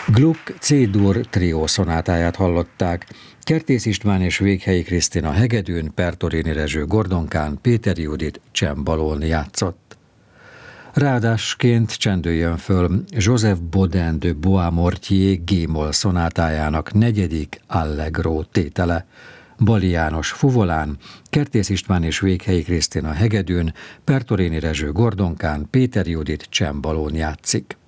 Gluck C-dur trió szonátáját hallották. Kertész István és Véghelyi Krisztina hegedűn, Pertorini Rezső gordonkán, Péter Judit csembalón játszott. Ráadásként csendüljön föl Joseph Bodin de Boismortier G-moll szonátájának 4. allegro tétele. Bali János fuvolán, Kertész István és Véghelyi Krisztina hegedűn, Pertorini Rezső gordonkán, Péter Judit csembalón játszik.